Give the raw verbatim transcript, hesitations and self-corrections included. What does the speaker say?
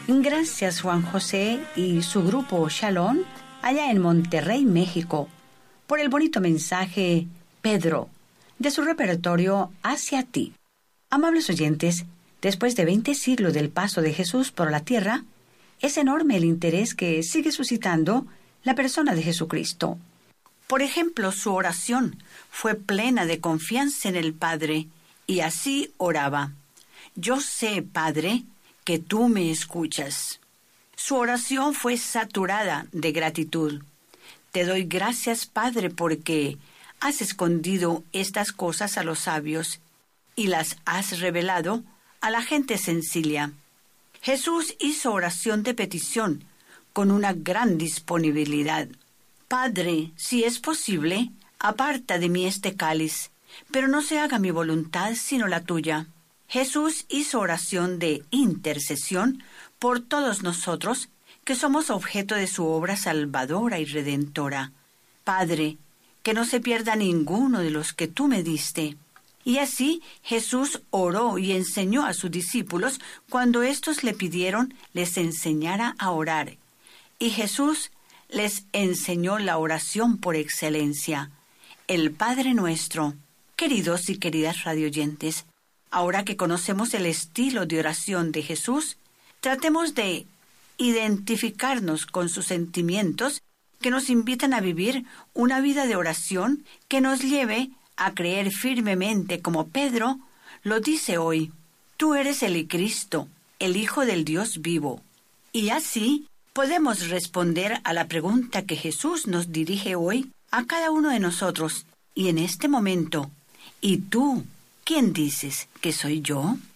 Gracias Juan José y su grupo Shalom, allá en Monterrey, México, por el bonito mensaje Pedro, de su repertorio Hacia ti. Amables oyentes, después de veinte siglos del paso de Jesús por la tierra, es enorme el interés que sigue suscitando la persona de Jesucristo. Por ejemplo, su oración fue plena de confianza en el Padre, y así oraba: Yo sé, Padre, que tú me escuchas. Su oración fue saturada de gratitud. Te doy gracias, Padre, porque has escondido estas cosas a los sabios y las has revelado a la gente sencilla. Jesús hizo oración de petición con una gran disponibilidad. Padre, si es posible, aparta de mí este cáliz, pero no se haga mi voluntad sino la tuya. Jesús hizo oración de intercesión por todos nosotros que somos objeto de su obra salvadora y redentora. Padre, que no se pierda ninguno de los que tú me diste. Y así Jesús oró y enseñó a sus discípulos cuando éstos le pidieron les enseñara a orar. Y Jesús les enseñó la oración por excelencia, el Padre Nuestro. Queridos y queridas radioyentes, ahora que conocemos el estilo de oración de Jesús, tratemos de identificarnos con sus sentimientos que nos invitan a vivir una vida de oración que nos lleve a creer firmemente, como Pedro lo dice hoy: Tú eres el Cristo, el Hijo del Dios vivo. Y así podemos responder a la pregunta que Jesús nos dirige hoy a cada uno de nosotros y en este momento: ¿y tú? ¿Quién dices que soy yo?